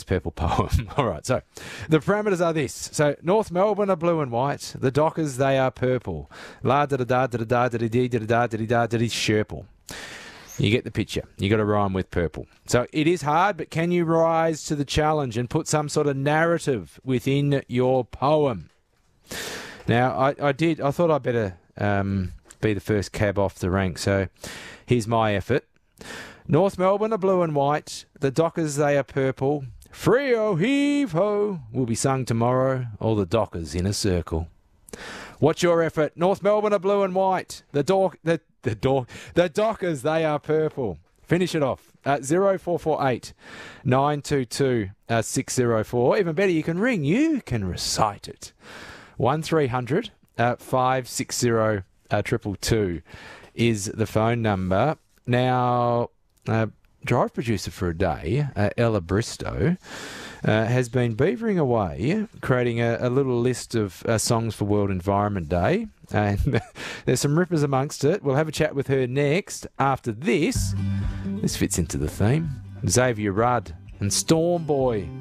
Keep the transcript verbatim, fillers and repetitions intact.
purple poem. All right, so the parameters are this. So North Melbourne are blue and white. The Dockers, they are purple. La da da da da da da da da da da da da da da Sherple. You get the picture. You got to rhyme with purple. So it is hard, but can you rise to the challenge and put some sort of narrative within your poem? Now, I, I did. I thought I'd better um, be the first cab off the rank. So here's my effort. North Melbourne are blue and white. The Dockers, they are purple. Free-o, heave-ho will be sung tomorrow. All the Dockers in a circle. What's your effort? North Melbourne are blue and white. The Dock, the the Dock, the Dockers, they are purple. Finish it off. Uh, zero four four eight nine two two six zero four. Even better, you can ring. You can recite it. One three hundred five six zero triple two is the phone number. Now, uh, drive producer for a day, uh, Ella Bristow, uh, has been beavering away, creating a, a little list of uh, songs for World Environment Day. And there's some rippers amongst it. We'll have a chat with her next. After this, this fits into the theme. Xavier Rudd and Storm Boy.